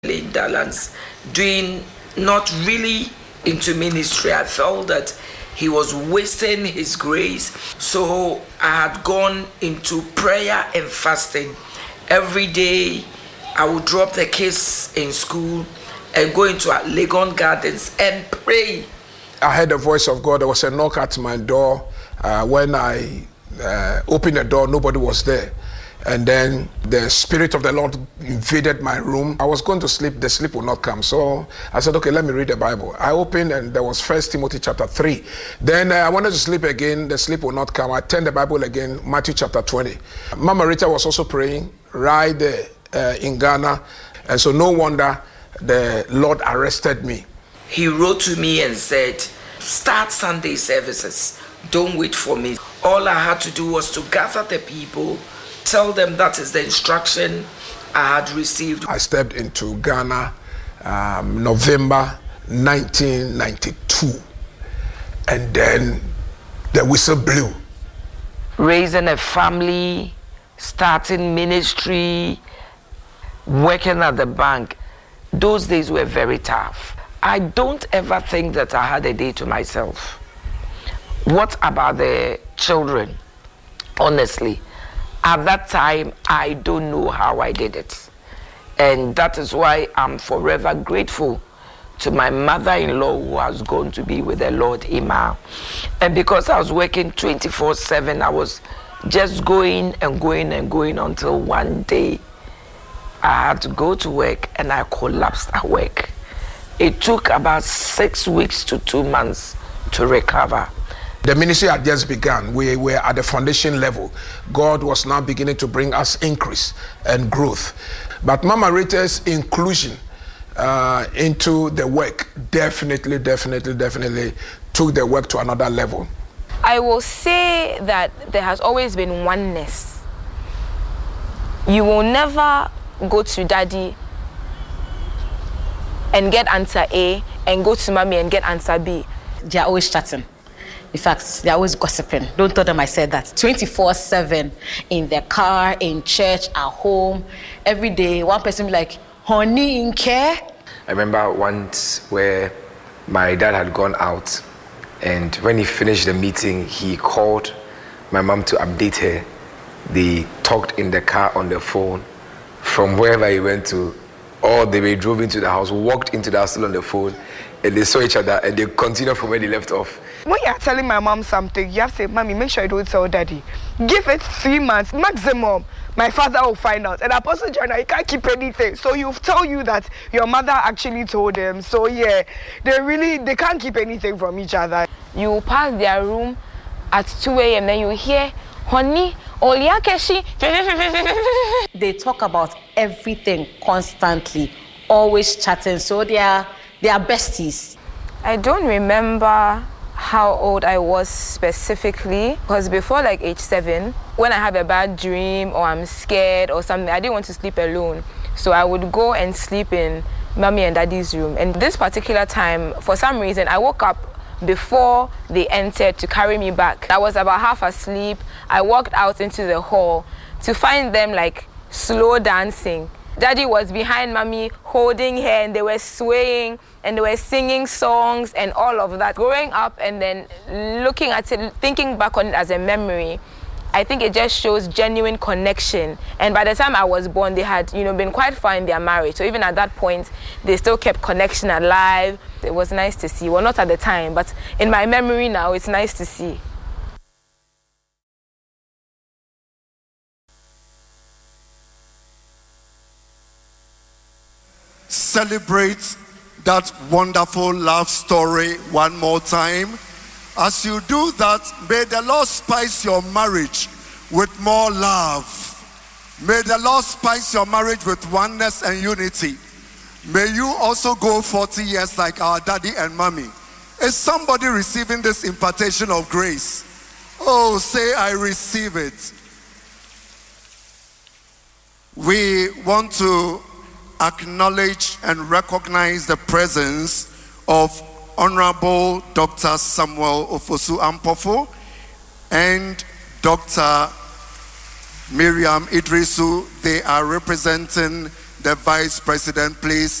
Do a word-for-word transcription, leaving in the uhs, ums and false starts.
in Dallas, doing not really into ministry. I felt that he was wasting his grace. So I had gone into prayer and fasting. Every day I would drop the kids in school and go into Legon Gardens and pray. I heard the voice of God. There was a knock at my door. Uh, when I uh, opened the door, nobody was there. And then the Spirit of the Lord invaded my room. I was going to sleep. The sleep would not come. So I said, okay, let me read the Bible. I opened and there was First Timothy chapter three. Then uh, I wanted to sleep again. The sleep would not come. I turned the Bible again, Matthew chapter twenty. Mama Rita was also praying right there uh, in Ghana. And so no wonder the Lord arrested me. He wrote to me and said, start Sunday services. Don't wait for me. All I had to do was to gather the people, tell them that is the instruction I had received. I stepped into Ghana um, November nineteen ninety-two, and then the whistle blew. Raising a family, starting ministry, working at the bank, those days were very tough. I don't ever think that I had a day to myself. What about the children? Honestly, at that time, I don't know how I did it. And that is why I'm forever grateful to my mother-in-law who has gone to be with the Lord, Ima. And because I was working twenty-four seven, I was just going and going and going until one day I had to go to work and I collapsed at work. It took about six weeks to two months to recover. The ministry had just begun. We were at the foundation level. God was now beginning to bring us increase and growth. But Mama Rita's inclusion uh, into the work definitely, definitely, definitely took the work to another level. I will say that there has always been oneness. You will never go to daddy and get answer A and go to mommy and get answer B. They are always chatting. In fact, they're always gossiping. Don't tell them I said that. twenty-four seven, in their car, in church, at home. Every day, one person be like, honey, in care. I remember once where my dad had gone out, and when he finished the meeting, he called my mom to update her. They talked in the car on the phone from wherever he went to, or they were drove into the house, walked into the house still on the phone, and they saw each other, and they continued from where they left off. When you're telling my mom something, you have to say, Mommy, make sure you don't tell daddy. Give it three months maximum. My father will find out. And Apostle Jonah, he can't keep anything. So he'll tell you that your mother actually told him. So yeah, they really, they can't keep anything from each other. You pass their room at two a.m. then you hear, honey, Oliakeshi. They talk about everything constantly, always chatting. So they are, they are besties. I don't remember how old I was specifically, because before like age seven, when I have a bad dream or I'm scared or something, I didn't want to sleep alone. So I would go and sleep in mommy and daddy's room. And this particular time, for some reason, I woke up before they entered to carry me back. I was about half asleep. I walked out into the hall to find them like slow dancing. Daddy was behind mommy holding her and they were swaying and they were singing songs and all of that. Growing up and then looking at it, thinking back on it as a memory, I think it just shows genuine connection. And by the time I was born, they had, you know, been quite far in their marriage. So even at that point, they still kept connection alive. It was nice to see. Well, not at the time, but in my memory now, it's nice to see. Celebrate that wonderful love story one more time. As you do that, may the Lord spice your marriage with more love. May the Lord spice your marriage with oneness and unity. May you also go forty years like our daddy and mommy. Is somebody receiving this impartation of grace? Oh, say, I receive it. We want to acknowledge and recognize the presence of Honorable Doctor Samuel Ofosu Ampofo and Doctor Miriam Idrisu. They are representing the vice president, please.